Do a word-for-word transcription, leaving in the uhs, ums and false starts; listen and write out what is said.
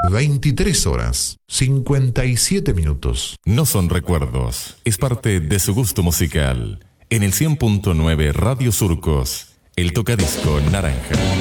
veintitrés horas, cincuenta y siete minutos. No son recuerdos, es parte de su gusto musical. En el cien punto nueve Radio Surcos, el tocadisco naranja.